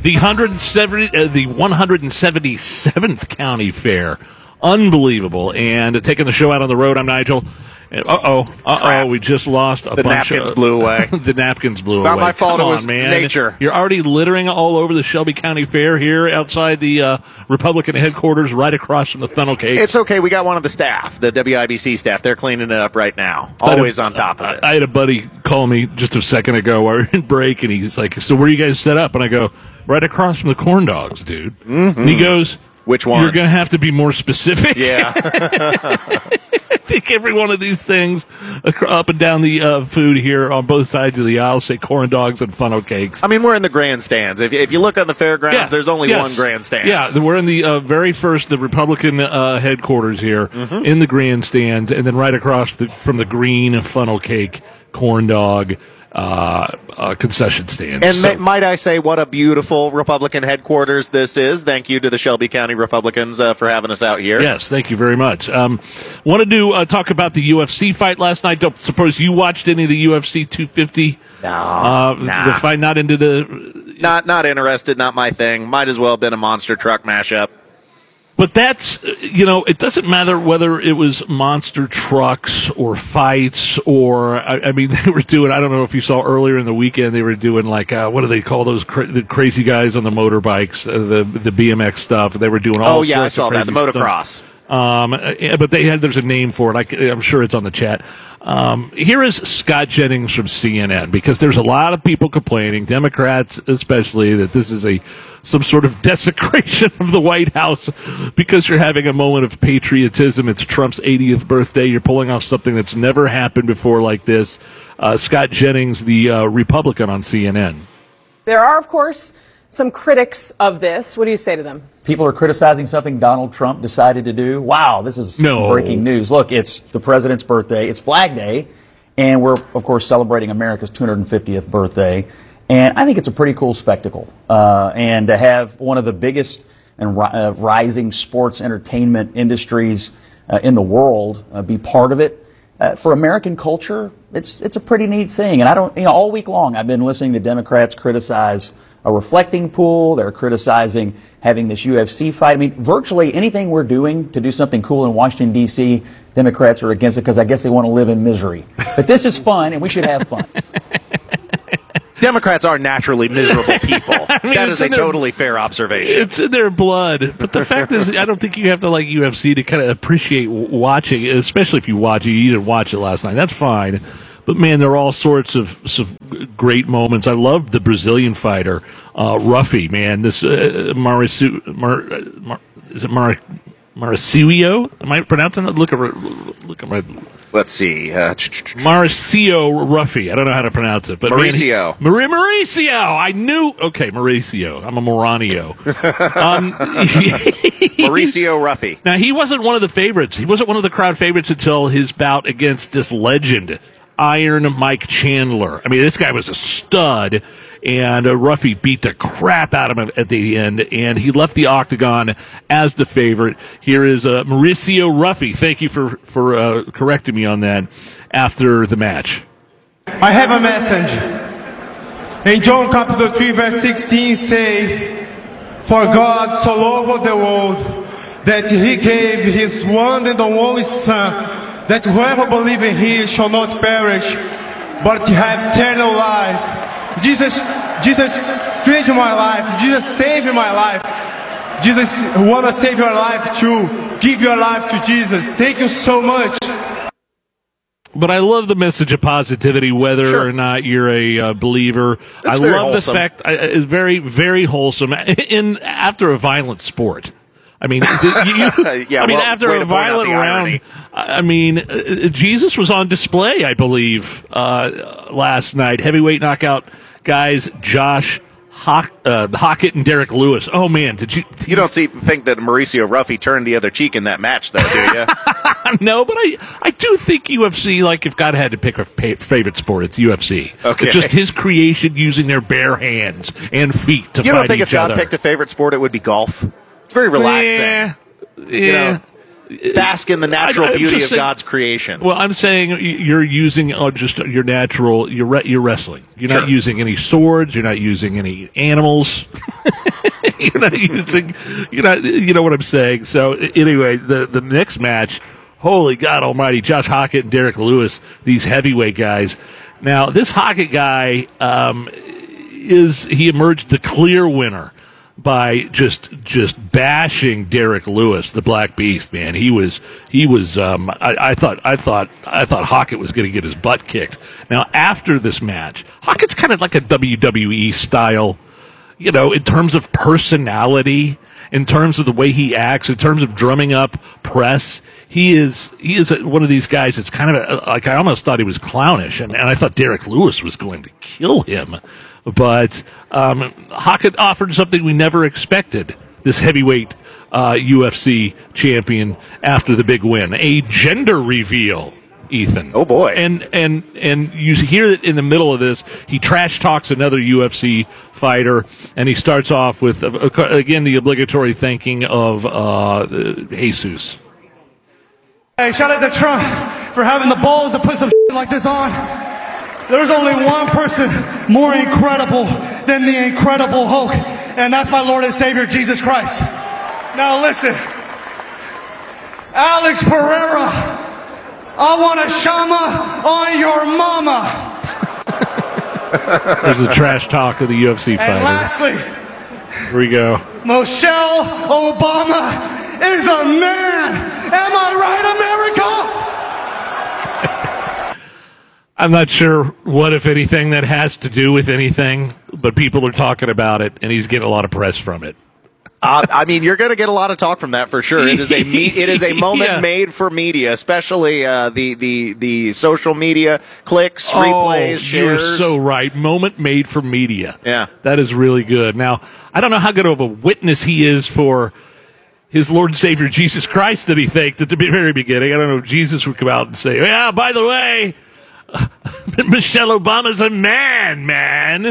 the 177th County Fair. Unbelievable. And taking the show out on the road, I'm Nigel. We just lost a bunch of... The napkins blew away. The napkins blew away. It's not my fault. Come it was on, man. nature. You're already littering all over the Shelby County Fair here outside the Republican headquarters right across from the funnel cake. It's okay. We got one of the staff, the WIBC staff. They're cleaning it up right now. Always on top of it. I had a buddy call me just a second ago while we were in break, and he's like, so where are you guys set up? And I go, right across from the corn dogs, dude. Mm-hmm. And he goes... Which one? You're going to have to be more specific. Yeah. I think every one of these things up and down the food here on both sides of the aisle say corn dogs and funnel cakes. I mean, we're in the grandstands. If you look on the fairgrounds, there's only one grandstand. Yeah, we're in the very first, the Republican headquarters here in the grandstand, and then right across from the green funnel cake, corn dog, concession stand. And might I say, what a beautiful Republican headquarters this is. Thank you to the Shelby County Republicans for having us out here. Yes, thank you very much. Wanted to talk about the UFC fight last night. Don't suppose you watched any of the UFC 250? No. The fight, not into the... Not interested, not my thing. Might as well have been a monster truck mashup. But that's, it doesn't matter whether it was monster trucks or fights or, I mean, they were doing, I don't know if you saw earlier in the weekend, they were doing like, what do they call those the crazy guys on the motorbikes, the BMX stuff. They were doing all sorts of crazy I saw that, the motocross. But there's a name for it. I'm sure it's on the chat. Here is Scott Jennings from CNN, because there's a lot of people complaining, Democrats especially, that this is some sort of desecration of the White House because you're having a moment of patriotism. It's Trump's 80th birthday. You're pulling off something that's never happened before like this. Scott Jennings, the Republican on CNN. There are, of course, some critics of this. What do you say to them? People are criticizing something Donald Trump decided to do. Wow, this is breaking news. Look, it's the president's birthday. It's Flag Day, and we're, of course, celebrating America's 250th birthday. And I think it's a pretty cool spectacle. And to have one of the biggest and rising sports entertainment industries in the world be part of it, for American culture, it's a pretty neat thing. And all week long I've been listening to Democrats criticize a reflecting pool. They're criticizing having this UFC fight. I mean, virtually anything we're doing to do something cool in Washington, D.C., Democrats are against it because I guess they want to live in misery. But this is fun, and we should have fun. Democrats are naturally miserable people. That is a totally fair observation. It's in their blood. But the fact is, I don't think you have to like UFC to kind of appreciate watching, especially if you watch it. You didn't watch it last night. That's fine. But, man, there are all sorts of great moments. I loved the Brazilian fighter, Ruffy, man. This Mauricio? Am I pronouncing it? Look at my... Let's see. Mauricio Ruffy. I don't know how to pronounce it. But Mauricio. Mauricio. I knew. Okay, Mauricio. I'm a Moranio. Mauricio Ruffy. Now, he wasn't one of the favorites. He wasn't one of the crowd favorites until his bout against this legend, Iron Mike Chandler. I mean, this guy was a stud, and Ruffy beat the crap out of him at the end, and he left the octagon as the favorite. Here is Mauricio Ruffy. Thank you for correcting me on that after the match. I have a message. In John chapter 3, verse 16 say, "For God so loved the world that he gave his one and only Son, that whoever believes in him shall not perish, but have eternal life." Jesus changed my life. Jesus saved my life. Jesus want to save your life too. Give your life to Jesus. Thank you so much. But I love the message of positivity, whether or not you're a believer. It's I love the fact it's very, very wholesome after a violent sport. I mean, after a violent round, I mean, Jesus was on display, I believe, last night. Heavyweight knockout guys, Josh Hockett and Derek Lewis. Oh man, did you? You don't think that Mauricio Ruffy turned the other cheek in that match, though, do you? No, but I do think UFC. Like, if God had to pick a favorite sport, it's UFC. Okay. It's just his creation using their bare hands and feet to fight each other. You don't think if God picked a favorite sport, it would be golf? It's very relaxing. Yeah. Bask in the natural beauty of God's creation. Well, I'm saying you're using just your natural. You're wrestling. You're not using any swords. You're not using any animals. You're not using, you know what I'm saying. So anyway, the next match, holy God Almighty, Josh Hockett and Derek Lewis, these heavyweight guys. Now this Hockett guy he emerged the clear winner by just bashing Derek Lewis, the Black Beast, man. He was I thought Hockett was going to get his butt kicked. Now after this match, Hockett's kind of like a WWE style, in terms of personality, in terms of the way he acts, in terms of drumming up press. He is one of these guys that's kind of like, I almost thought he was clownish, and I thought Derek Lewis was going to kill him. But Hockett offered something we never expected, this heavyweight UFC champion, after the big win. A gender reveal, Ethan. Oh, boy. And you hear that in the middle of this, he trash talks another UFC fighter, and he starts off with, again, the obligatory thanking of Jesus. Hey, shout out to Trump for having the balls to put some shit like this on. There's only one person more incredible than the Incredible Hulk, and that's my Lord and Savior, Jesus Christ. Now listen, Alex Pereira, I want a shama on your mama. There's the trash talk of the UFC fighter. And lastly, here we go. Michelle Obama is a man. Am I right, America? I'm not sure what, if anything, that has to do with anything, but people are talking about it, and he's getting a lot of press from it. I mean, you're going to get a lot of talk from that for sure. It is a moment made for media, especially the social media clicks, replays, shares. You're so right. Moment made for media. Yeah, that is really good. Now, I don't know how good of a witness he is for his Lord and Savior Jesus Christ that he thanked at the very beginning. I don't know if Jesus would come out and say, "Yeah, by the way, Michelle Obama's a man."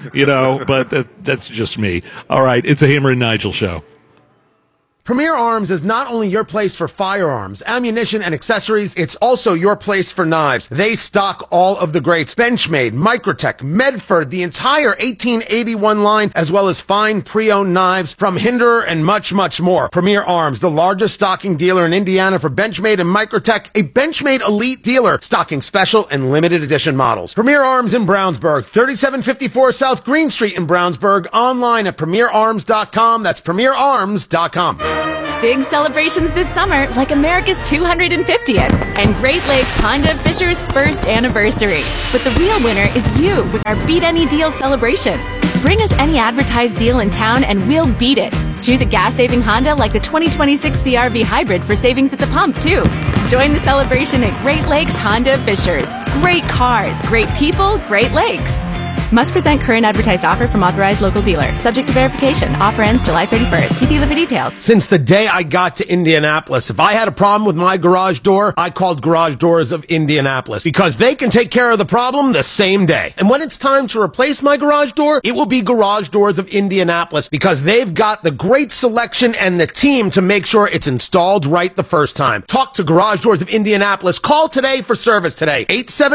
But that's just me. All right, it's a Hammer and Nigel show. Premier Arms is not only your place for firearms, ammunition, and accessories, it's also your place for knives. They stock all of the greats: Benchmade, Microtech, Medford, the entire 1881 line, as well as fine pre-owned knives from Hinderer and much, much more. Premier Arms, the largest stocking dealer in Indiana for Benchmade and Microtech, a Benchmade elite dealer stocking special and limited edition models. Premier Arms in Brownsburg, 3754 South Green Street in Brownsburg, online at premierarms.com. That's premierarms.com. Big celebrations this summer, like America's 250th and Great Lakes Honda Fisher's first anniversary. But the real winner is you with our Beat Any Deal celebration. Bring us any advertised deal in town and we'll beat it. Choose a gas-saving Honda like the 2026 CR-V Hybrid for savings at the pump, too. Join the celebration at Great Lakes Honda Fishers. Great cars, great people, Great Lakes. Must present current advertised offer from authorized local dealer. Subject to verification. Offer ends July 31st. See dealer for details. Since the day I got to Indianapolis, if I had a problem with my garage door, I called Garage Doors of Indianapolis, because they can take care of the problem the same day. And when it's time to replace my garage door, it will be Garage Doors of Indianapolis, because they've got the great selection and the team to make sure it's installed right the first time. Talk to Garage Doors of Indianapolis. Call today for service today.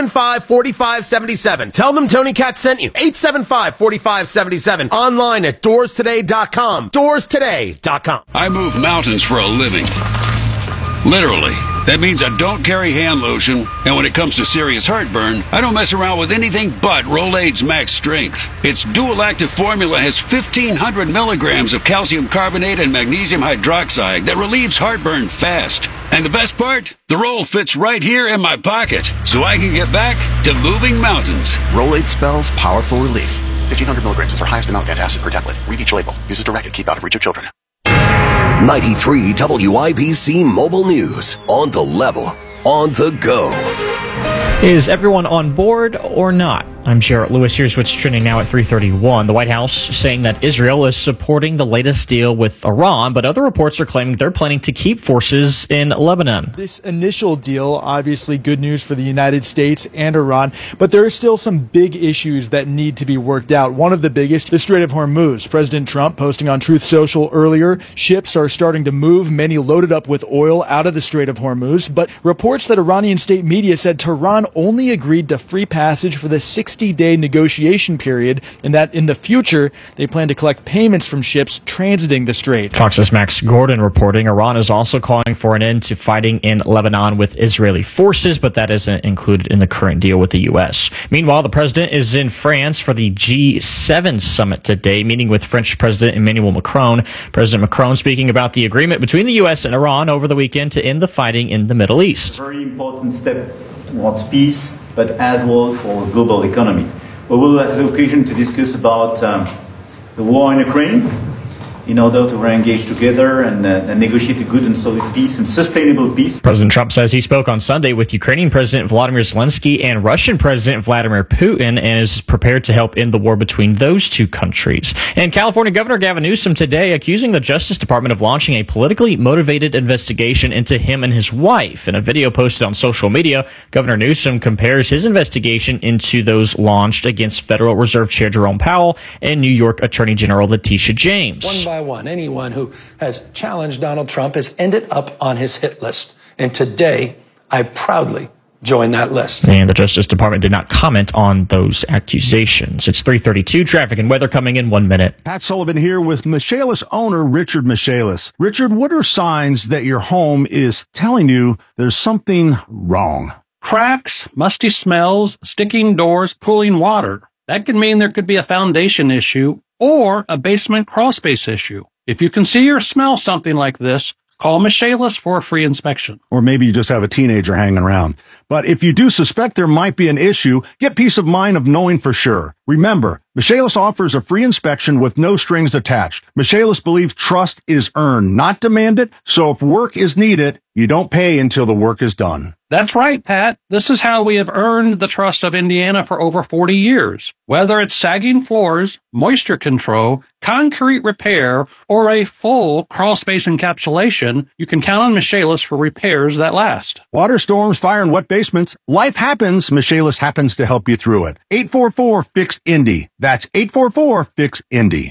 875-4577. Tell them Tony Katz sent you. 875-4577. Online at doorstoday.com. Doorstoday.com. I move mountains for a living. Literally. That means I don't carry hand lotion, and when it comes to serious heartburn, I don't mess around with anything but Rolaids Max Strength. Its dual active formula has 1,500 milligrams of calcium carbonate and magnesium hydroxide that relieves heartburn fast. And the best part? The roll fits right here in my pocket, so I can get back to moving mountains. Rolaids spells powerful relief. 1,500 milligrams is our highest amount of antacid per tablet. Read each label. Use as directed. Keep out of reach of children. 93 WIBC Mobile News. On the level. On the go. Is everyone on board or not? I'm Jarrett Lewis. Here's what's trending now at 3:31. The White House saying that Israel is supporting the latest deal with Iran, but other reports are claiming they're planning to keep forces in Lebanon. This initial deal, obviously good news for the United States and Iran, but there are still some big issues that need to be worked out. One of the biggest, the Strait of Hormuz. President Trump posting on Truth Social earlier, ships are starting to move, many loaded up with oil, out of the Strait of Hormuz, but reports that Iranian state media said Tehran only agreed to free passage for the 60-day negotiation period, and that in the future, they plan to collect payments from ships transiting the strait. Fox's Max Gordon reporting Iran is also calling for an end to fighting in Lebanon with Israeli forces, but that isn't included in the current deal with the U.S. Meanwhile, the president is in France for the G7 summit today, meeting with French President Emmanuel Macron. President Macron speaking about the agreement between the U.S. and Iran over the weekend to end the fighting in the Middle East. Very important step towards peace, but as well for global economy. We will have the occasion to discuss about the war in Ukraine, in order to re-engage together and negotiate a good and solid peace and sustainable peace. President Trump says he spoke on Sunday with Ukrainian President Volodymyr Zelensky and Russian President Vladimir Putin and is prepared to help end the war between those two countries. And California Governor Gavin Newsom today accusing the Justice Department of launching a politically motivated investigation into him and his wife. In a video posted on social media, Governor Newsom compares his investigation into those launched against Federal Reserve Chair Jerome Powell and New York Attorney General Letitia James. One by one, anyone who has challenged Donald Trump has ended up on his hit list. And today, I proudly join that list. And the Justice Department did not comment on those accusations. It's 3:32, traffic and weather coming in 1 minute. Pat Sullivan here with Michaelis owner Richard Michaelis. Richard, what are signs that your home is telling you there's something wrong? Cracks, musty smells, sticking doors, pooling water. That could mean there could be a foundation issue or a basement crawl space issue. If you can see or smell something like this, call Michaelis for a free inspection. Or maybe you just have a teenager hanging around. But if you do suspect there might be an issue, get peace of mind of knowing for sure. Remember, Michaelis offers a free inspection with no strings attached. Michaelis believes trust is earned, not demanded, so if work is needed, you don't pay until the work is done. That's right, Pat. This is how we have earned the trust of Indiana for over 40 years. Whether it's sagging floors, moisture control, concrete repair, or a full crawl space encapsulation, you can count on Michaelis for repairs that last. Water storms, fire, and wet basements. Life happens. Michaelis happens to help you through it. 844-FIX-INDY. That's 844-FIX-INDY.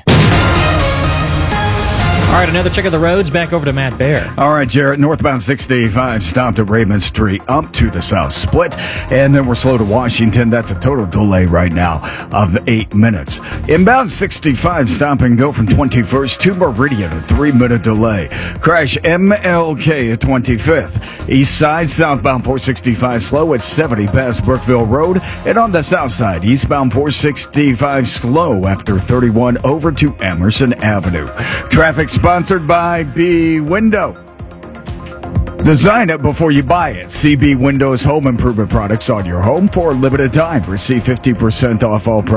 All right, another check of the roads. Back over to Matt Bear. All right, Jarrett. Northbound 65 stopped at Raymond Street up to the South Split. And then we're slow to Washington. That's a total delay right now of 8 minutes. Inbound 65 stop and go from 21st to Meridian, a 3-minute delay. Crash MLK at 25th. East side, southbound 465 slow at 70 past Brookville Road. And on the south side, eastbound 465 slow after 31 over to Emerson Avenue. Traffic sponsored by B Window. Design it before you buy it. CB Windows home improvement products on your home for a limited time. Receive 50% off all products.